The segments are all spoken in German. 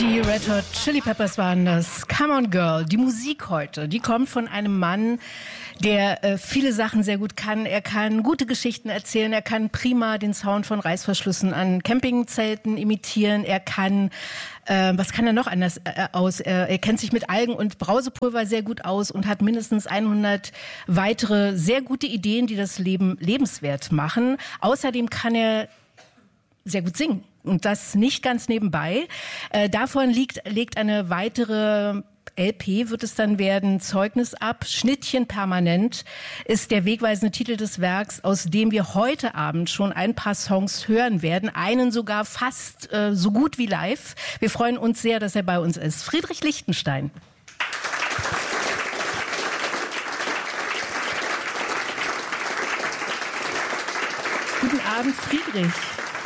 Die Red Hot Chili Peppers waren das. Come on Girl. Die Musik heute, die kommt von einem Mann, der viele Sachen sehr gut kann. Er kann gute Geschichten erzählen. Er kann prima den Sound von Reißverschlüssen an Campingzelten imitieren. Er kann, was kann er noch anders aus? Er kennt sich mit Algen und Brausepulver sehr gut aus und hat mindestens 100 weitere sehr gute Ideen, die das Leben lebenswert machen. Außerdem kann er sehr gut singen. Und das nicht ganz nebenbei. Davon legt eine weitere LP, wird es dann werden, Zeugnis ab. Schnittchen permanent ist der wegweisende Titel des Werks, aus dem wir heute Abend schon ein paar Songs hören werden. Einen sogar fast so gut wie live. Wir freuen uns sehr, dass er bei uns ist. Friedrich Lichtenstein. Guten Abend, Friedrich.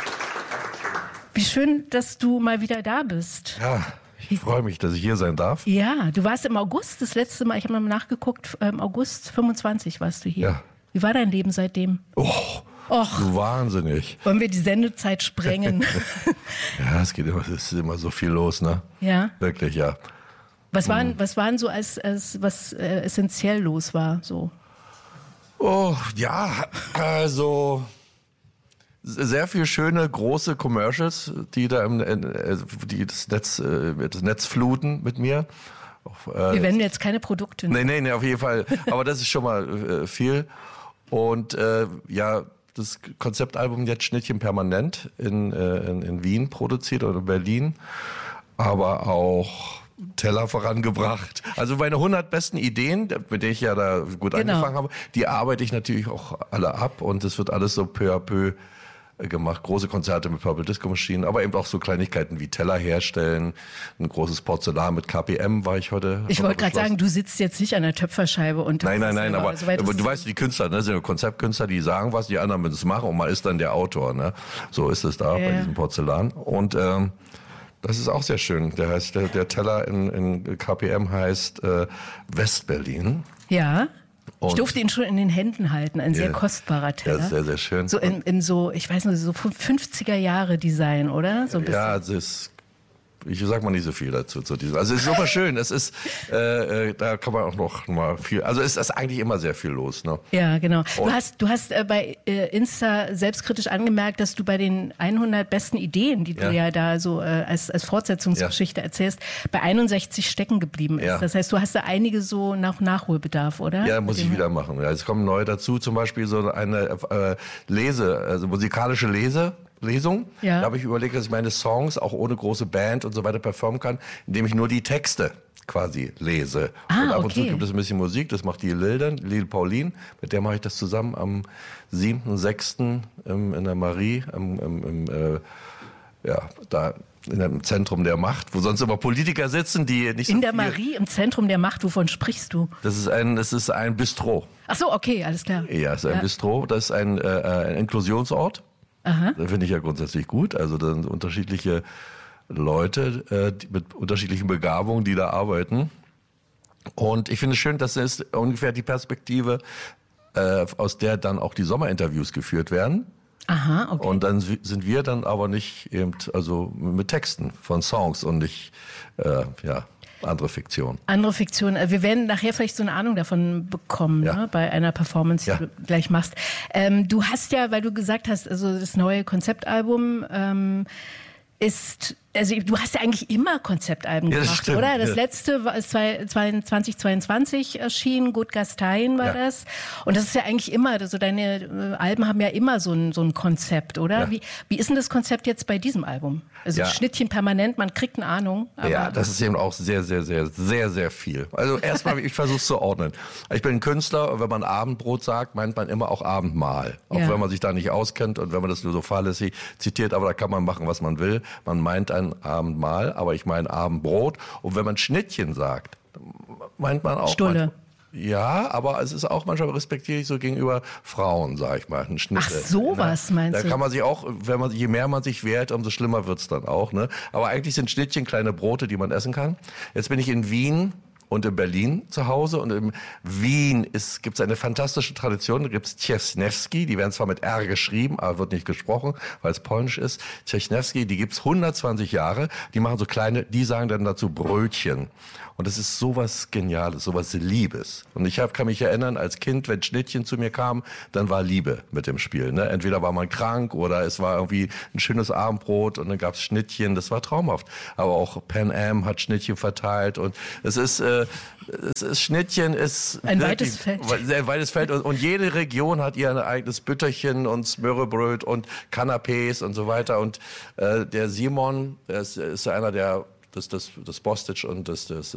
Wie schön, dass du mal wieder da bist. Ja, ich freue mich, dass ich hier sein darf. Ja, du warst im August das letzte Mal, ich habe mal nachgeguckt, im August 25 warst du hier. Ja. Wie war dein Leben seitdem? Och, du wahnsinnig. Wollen wir die Sendezeit sprengen? Ja, es ist immer so viel los, ne? Ja. Wirklich, ja. Was waren so was essentiell los war, so? Oh, ja, also sehr viel schöne, große Commercials, die da die das Netz fluten mit mir. Wir werden jetzt keine Produkte. Nee, auf jeden Fall. Aber das ist schon mal viel. Und ja, das Konzeptalbum jetzt Schnittchen permanent in Wien produziert oder in Berlin. Aber auch Teller vorangebracht. Also meine 100 besten Ideen, mit denen ich ja da gut angefangen habe, die arbeite ich natürlich auch alle ab. Und es wird alles so peu à peu gemacht, große Konzerte mit Purple Disco Machine, aber eben auch so Kleinigkeiten wie Teller herstellen, ein großes Porzellan mit KPM war ich heute. Ich wollte gerade sagen, du sitzt jetzt nicht an der Töpferscheibe und Nein, aber du weißt, die Künstler, ne, sind ja Konzeptkünstler, die sagen was, die anderen müssen es machen und man ist dann der Autor, ne? So ist es da bei diesem Porzellan und das ist auch sehr schön. Der heißt der Teller in KPM heißt Westberlin. Ja. Ich durfte ihn schon in den Händen halten, ein sehr kostbarer Teller. Das ist sehr, sehr schön. So in so, ich weiß nicht, so 50er Jahre Design, oder? So ein bisschen. Ja, es ist, ich sag mal nicht so viel dazu. Also es ist super schön. Es ist, da kann man auch noch mal viel. Also es ist eigentlich immer sehr viel los. Ne? Ja, genau. Du hast bei Insta selbstkritisch angemerkt, dass du bei den 100 besten Ideen, die du ja da so als Fortsetzungsgeschichte erzählst, bei 61 stecken geblieben ist. Ja. Das heißt, du hast da einige so Nachholbedarf, oder? Ja, muss ich wieder machen. Ja, es kommen neue dazu, zum Beispiel so eine musikalische Lesung. Ja. Da habe ich überlegt, dass ich meine Songs auch ohne große Band und so weiter performen kann, indem ich nur die Texte quasi lese. Und ab und zu gibt es ein bisschen Musik, das macht die Lil Pauline, mit der mache ich das zusammen am 7.6. In der Marie, da in dem Zentrum der Macht, wo sonst immer Politiker sitzen, die nicht so in der Marie, im Zentrum der Macht, wovon sprichst du? Das ist ein Bistro. Ach so, okay, alles klar. Ja, es ist ein Bistro, das ist ein Inklusionsort. Aha. Das finde ich ja grundsätzlich gut. Also dann unterschiedliche Leute mit unterschiedlichen Begabungen, die da arbeiten. Und ich finde es schön, dass es ungefähr die Perspektive, aus der dann auch die Sommerinterviews geführt werden. Aha, okay. Und dann sind wir dann aber nicht eben, also mit Texten von Songs und nicht, andere Fiktion. Andere Fiktion. Wir werden nachher vielleicht so eine Ahnung davon bekommen, ne, bei einer Performance, die du gleich machst. Du hast ja, weil du gesagt hast, also das neue Konzeptalbum ist, also du hast ja eigentlich immer Konzeptalben gemacht, stimmt, oder? Das letzte war 2022 erschienen, Good Gastein war das. Und das ist ja eigentlich immer, also deine Alben haben ja immer so ein Konzept, oder? Ja. Wie ist denn das Konzept jetzt bei diesem Album? Also Schnittchen permanent, man kriegt eine Ahnung. Aber ja, das ist eben auch sehr, sehr, sehr, sehr, sehr viel. Also erstmal, ich versuche es zu ordnen. Ich bin ein Künstler und wenn man Abendbrot sagt, meint man immer auch Abendmahl. Auch wenn man sich da nicht auskennt und wenn man das nur so fahrlässig zitiert, aber da kann man machen, was man will. Man meint ein Abendmahl, aber ich meine Abendbrot. Und wenn man Schnittchen sagt, meint man auch Stulle. Ja, aber es ist auch manchmal respektiere ich so gegenüber Frauen, sag ich mal. Ein Schnitt, ach, sowas meinst du? Da kann man sich auch, je mehr man sich wehrt, umso schlimmer wird's dann auch, ne? Aber eigentlich sind Schnittchen kleine Brote, die man essen kann. Jetzt bin ich in Wien und in Berlin zu Hause. Und in Wien gibt es eine fantastische Tradition. Da gibt es Ciesnewski, die werden zwar mit R geschrieben, aber wird nicht gesprochen, weil es polnisch ist. Ciesnewski, die gibt's 120 Jahre. Die machen so kleine, die sagen dann dazu Brötchen. Und das ist sowas Geniales, sowas Liebes. Und ich kann mich erinnern, als Kind, wenn Schnittchen zu mir kam, dann war Liebe mit dem Spiel. Ne? Entweder war man krank oder es war irgendwie ein schönes Abendbrot und dann gab's Schnittchen. Das war traumhaft. Aber auch Pan Am hat Schnittchen verteilt und Schnittchen ist ein weites Feld. Sehr weites Feld und jede Region hat ihr ein eigenes Bütterchen und Smörrebröt und Canapés und so weiter. Und der Simon, der ist einer, der das Bostic und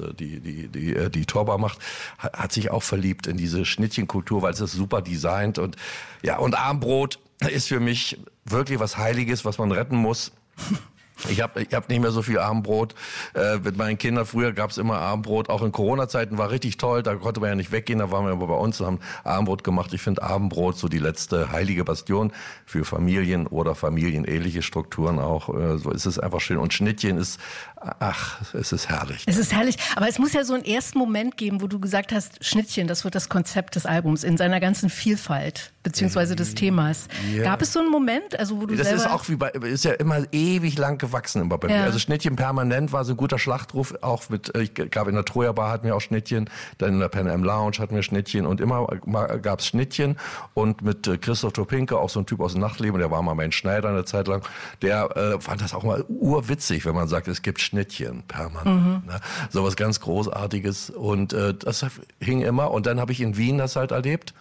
die Torba macht, hat sich auch verliebt in diese Schnittchenkultur, weil es ist super designt und Abendbrot ist für mich wirklich was Heiliges, was man retten muss. Ich hab nicht mehr so viel Abendbrot. Mit meinen Kindern früher gab's immer Abendbrot. Auch in Corona-Zeiten war richtig toll. Da konnte man ja nicht weggehen. Da waren wir aber bei uns und haben Abendbrot gemacht. Ich finde Abendbrot so die letzte heilige Bastion für Familien oder familienähnliche Strukturen auch. So ist es einfach schön. Und Schnittchen es ist herrlich. Es ist herrlich. Aber es muss ja so einen ersten Moment geben, wo du gesagt hast, Schnittchen, das wird das Konzept des Albums in seiner ganzen Vielfalt, beziehungsweise des Themas. Yeah. Gab es so einen Moment, also wo du das selber... ist ja immer ewig lang gewachsen immer bei mir. Also Schnittchen permanent war so ein guter Schlachtruf, auch ich gab in der Troja Bar hatten wir auch Schnittchen, dann in der Pan Am Lounge hatten wir Schnittchen und immer gab's Schnittchen und mit Christoph Topinke, auch so ein Typ aus dem Nachtleben, der war mal mein Schneider eine Zeit lang, der fand das auch mal urwitzig, wenn man sagt, es gibt Schnittchen permanent. Ne? So was ganz Großartiges und das hing immer und dann habe ich in Wien das halt erlebt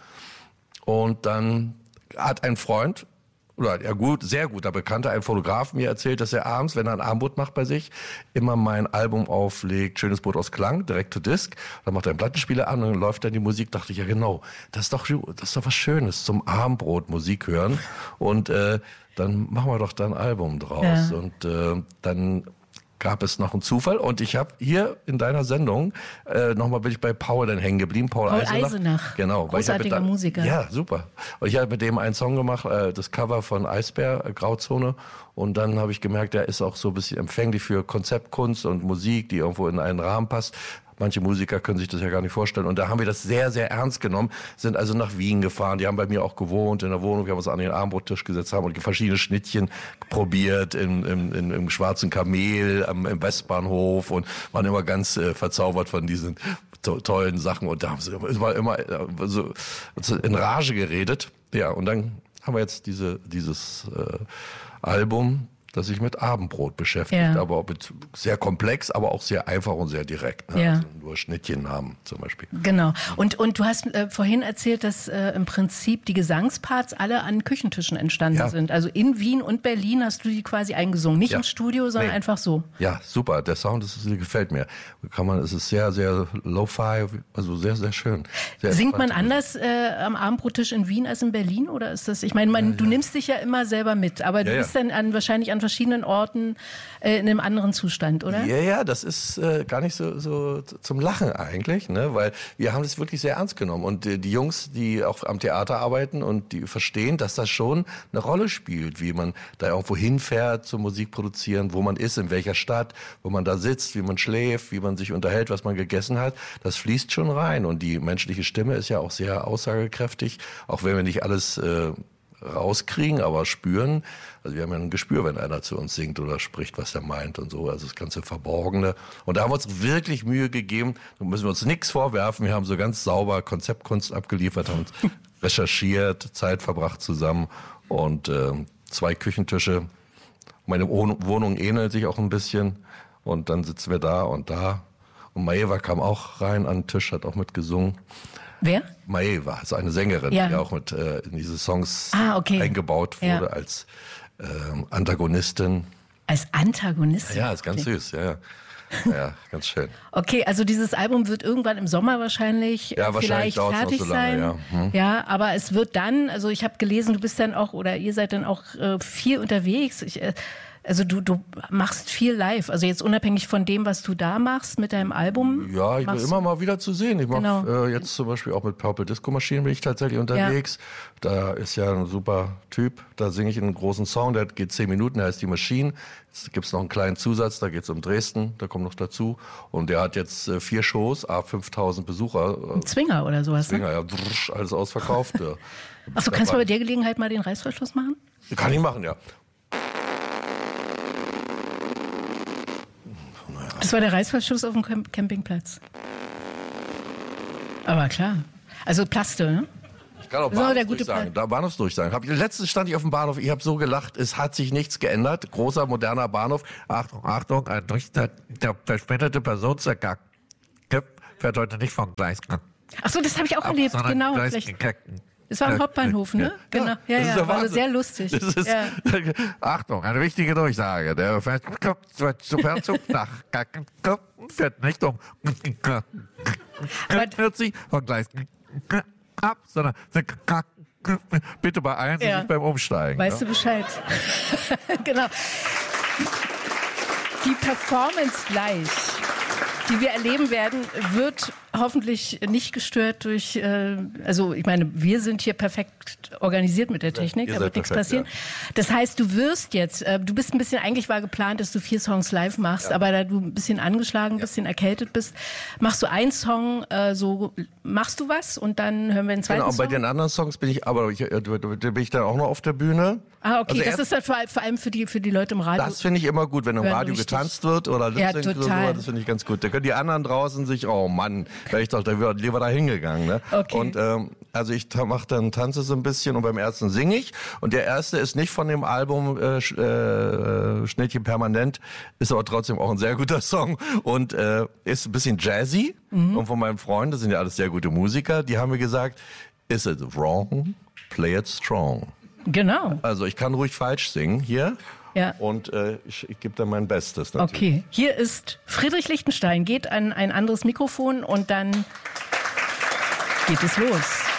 und dann hat ein Freund, oder sehr guter Bekannter, ein Fotograf mir erzählt, dass er abends, wenn er ein Abendbrot macht bei sich, immer mein Album auflegt, Schönes Brot aus Klang, direkt to disc. Dann macht er einen Plattenspieler an und dann läuft dann die Musik. Dachte ich, ja genau, das ist doch was Schönes, zum Abendbrot Musik hören. Und dann machen wir doch da ein Album draus. Ja. Und dann gab es noch einen Zufall und ich habe hier in deiner Sendung nochmal bin ich bei Paul dann hängen geblieben, Paul Eisenach. Genau, großartiger Musiker. Ja, super. Und ich habe mit dem einen Song gemacht, das Cover von Eisbär, Grauzone. Und dann habe ich gemerkt, der ist auch so ein bisschen empfänglich für Konzeptkunst und Musik, die irgendwo in einen Rahmen passt. Manche Musiker können sich das ja gar nicht vorstellen. Und da haben wir das sehr, sehr ernst genommen, sind also nach Wien gefahren. Die haben bei mir auch gewohnt in der Wohnung. Wir haben uns an den Abendbrottisch gesetzt, haben und verschiedene Schnittchen probiert im Schwarzen Kamel, im Westbahnhof und waren immer ganz verzaubert von diesen tollen Sachen. Und da haben sie immer so in Rage geredet. Ja, und dann haben wir jetzt dieses Album, das sich mit Abendbrot beschäftigt, aber mit sehr komplex, aber auch sehr einfach und sehr direkt. Ne? Ja. Also nur Schnittchennamen zum Beispiel. Genau. Und du hast vorhin erzählt, dass im Prinzip die Gesangsparts alle an Küchentischen entstanden sind. Also in Wien und Berlin hast du die quasi eingesungen. Nicht im Studio, sondern einfach so. Ja, super. Der Sound gefällt mir. Es ist sehr, sehr lo-fi, also sehr, sehr schön. Sehr Singt man anders am Abendbrottisch in Wien als in Berlin? Oder ist das, ich meine, du nimmst dich ja immer selber mit, aber du bist dann wahrscheinlich an verschiedenen Orten in einem anderen Zustand, oder? Ja, das ist gar nicht so zum Lachen eigentlich, ne? Weil wir haben das wirklich sehr ernst genommen und die Jungs, die auch am Theater arbeiten und die verstehen, dass das schon eine Rolle spielt, wie man da irgendwo hinfährt zum Musik produzieren, wo man ist, in welcher Stadt, wo man da sitzt, wie man schläft, wie man sich unterhält, was man gegessen hat, das fließt schon rein und die menschliche Stimme ist ja auch sehr aussagekräftig, auch wenn wir nicht alles rauskriegen, aber spüren. Also wir haben ja ein Gespür, wenn einer zu uns singt oder spricht, was er meint und so. Also das ganze Verborgene. Und da haben wir uns wirklich Mühe gegeben. Da müssen wir uns nichts vorwerfen. Wir haben so ganz sauber Konzeptkunst abgeliefert, haben uns recherchiert, Zeit verbracht zusammen und 2 Küchentische. Meine Wohnung ähnelt sich auch ein bisschen. Und dann sitzen wir da und da. Und Maeva kam auch rein an den Tisch, hat auch mitgesungen. Wer? Maeva, also eine Sängerin, die auch mit in diese Songs eingebaut wurde als Antagonistin. Als Antagonistin? Ja, ist ganz süß, ja, ganz schön. Okay, also dieses Album wird irgendwann im Sommer wahrscheinlich vielleicht fertig noch so lange, sein. Ja, aber es wird dann, also ich habe gelesen, du bist dann auch, oder ihr seid dann auch viel unterwegs. Also du machst viel live, also jetzt unabhängig von dem, was du da machst mit deinem Album. Ja, ich bin immer mal wieder zu sehen. Ich mache jetzt zum Beispiel auch mit Purple Disco Machine bin ich tatsächlich unterwegs. Da ist ja ein super Typ, da singe ich in einem großen Song, der geht 10 Minuten, der heißt Die Machine. Jetzt gibt's noch einen kleinen Zusatz, da geht's um Dresden, da kommt noch dazu. Und der hat jetzt 4 Shows, 5.000 Besucher. Ein Zwinger oder sowas, Zwinger, ne? ja, alles ausverkauft. Achso, kannst du bei der Gelegenheit mal den Reißverschluss machen? Kann ich machen, ja. Das war der Reißverschluss auf dem Campingplatz. Aber klar. Also Plaste, ne? Ich kann auch Bahnhofsdurchsagen. Letztens stand ich auf dem Bahnhof, ich habe so gelacht, es hat sich nichts geändert. Großer, moderner Bahnhof. Achtung, Achtung, der verspätete Personenverkehr fährt heute nicht vom Gleis. Achso, das habe ich auch erlebt, genau. Es war ein Hauptbahnhof, ne? Genau. Ja, war sehr lustig. Achtung, eine wichtige Durchsage. Der Fernzug nach fährt nicht um 40 von Gleis ab, sondern bitte beeilen Sie sich beim Umsteigen. Weißt du Bescheid? Genau. Die Performance gleich, die wir erleben werden, wird hoffentlich nicht gestört durch, also ich meine, wir sind hier perfekt organisiert mit der Technik, da wird nichts passieren. Ja. Das heißt, du wirst jetzt, du bist ein bisschen, eigentlich war geplant, dass du 4 Songs live machst, aber da du ein bisschen angeschlagen, ein bisschen erkältet bist, machst du einen Song, machst du was und dann hören wir den zweiten Song? Genau, bei den anderen Songs bin ich dann auch noch auf der Bühne. Ah, okay, also das ist dann vor allem für die Leute im Radio. Das finde ich immer gut, wenn im Radio getanzt wird oder Lip-Sync oder so, das finde ich ganz gut. Da können die anderen draußen sich, oh Mann, wäre ich doch lieber da hingegangen. Ne? Okay. Und also ich mache dann, tanze so ein bisschen und beim ersten singe ich. Und der erste ist nicht von dem Album Schnittchen permanent, ist aber trotzdem auch ein sehr guter Song und ist ein bisschen jazzy. Und von meinen Freunden, das sind ja alles sehr gute Musiker, die haben mir gesagt, is it wrong? Play it strong. Genau. Also ich kann ruhig falsch singen hier. Ja. Und ich gebe dann mein Bestes natürlich. Okay, hier ist Friedrich Lichtenstein, geht an ein anderes Mikrofon und dann geht es los.